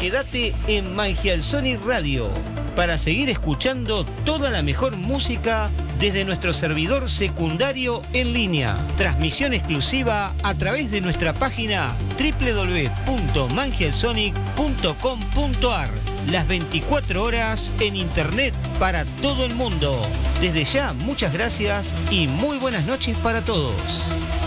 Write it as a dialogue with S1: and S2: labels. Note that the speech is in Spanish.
S1: quédate en Mangial Sonic Radio para seguir escuchando toda la mejor música desde nuestro servidor secundario en línea. Transmisión exclusiva a través de nuestra página www.mangialsonic.com.ar. Las 24 horas en internet para todo el mundo. Desde ya, muchas gracias y muy buenas noches para todos.